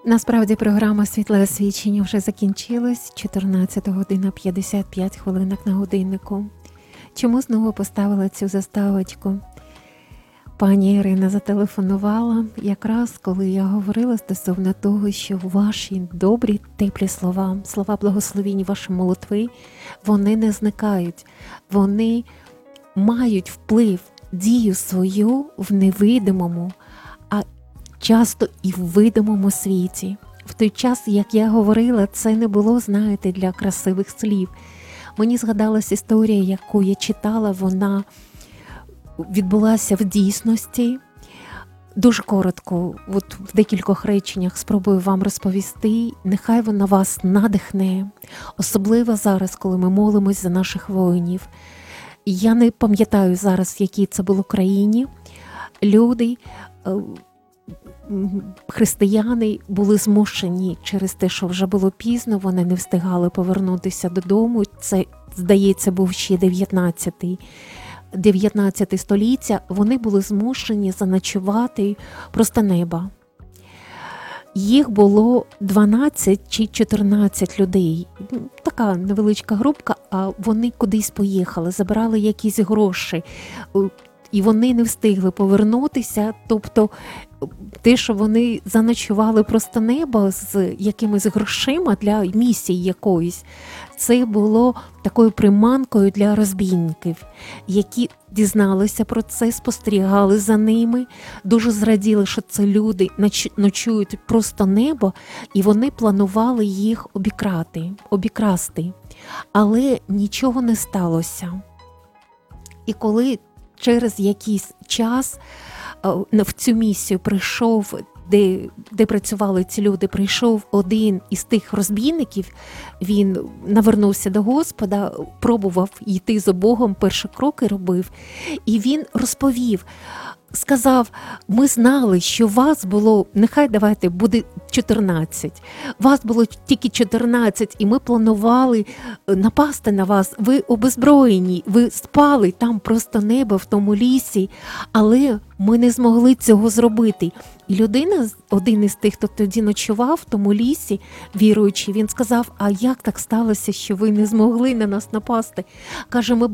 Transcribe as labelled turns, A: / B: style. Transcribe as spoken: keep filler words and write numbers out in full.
A: Насправді програма «Світле освічення» вже закінчилась. чотирнадцята година п'ятдесят п'ять хвилинок на годиннику. Чому знову поставила цю заставочку? Пані Ірина зателефонувала якраз, коли я говорила стосовно того, що ваші добрі, теплі слова, слова благословінь, ваші молитви, вони не зникають. Вони мають вплив, дію свою в невидимому, а часто і в видимому світі. В той час, як я говорила, це не було, знаєте, для красивих слів. Мені згадалась історія, яку я читала, вона відбулася в дійсності. Дуже коротко, от в декількох реченнях спробую вам розповісти. Нехай вона вас надихне, особливо зараз, коли ми молимось за наших воїнів. Я не пам'ятаю зараз, в якій це було країні. Люди, християни були змушені через те, що вже було пізно, вони не встигали повернутися додому. Це, здається, був ще дев'ятнадцятий століття. Вони були змушені заночувати просто неба. Їх було дванадцять чи чотирнадцять людей. Така невеличка групка, а вони кудись поїхали, забрали якісь гроші. І вони не встигли повернутися, тобто те, що вони заночували просто небо з якимись грошима для місії якоїсь, це було такою приманкою для розбійників, які дізналися про це, спостерігали за ними, дуже зраділи, що це люди ночують просто небо, і вони планували їх обікрати, обікрасти. Але нічого не сталося. І коли через якийсь час в цю місію прийшов, де, де працювали ці люди, прийшов один із тих розбійників, він навернувся до Господа, пробував йти за Богом, перші кроки робив, і він розповів, сказав: ми знали, що вас було, нехай давайте буде чотирнадцять, вас було тільки чотирнадцять, і ми планували напасти на вас, ви обезброєні, ви спали там просто небо в тому лісі, але ми не змогли цього зробити. І людина, один із тих, хто тоді ночував в тому лісі, віруючий, він сказав: а як так сталося, що ви не змогли на нас напасти? Каже, ми